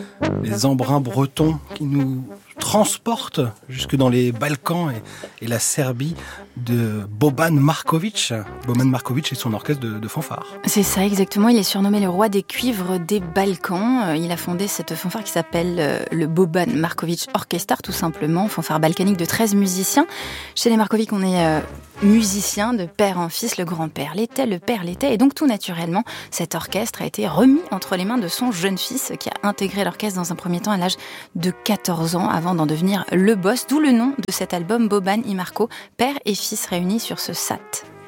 Les embruns bretons qui nous transportent jusque dans les Balkans et la Serbie de Boban Marković. Boban Marković et son orchestre de fanfare. C'est ça, exactement. Il est surnommé le roi des cuivres des Balkans. Il a fondé cette fanfare qui s'appelle le Boban Marković Orchestra, tout simplement. Fanfare balkanique de 13 musiciens. Chez les Marković, on est musicien de père en fils. Le grand-père l'était, le père l'était. Et donc, tout naturellement, cet orchestre a été remis entre les mains de son jeune fils qui a intégré l'orchestre dans un premier temps à l'âge de 14 ans avant d'en devenir le boss. D'où le nom de cet album, Boban i Marko, père et fils réunis sur ce SAT.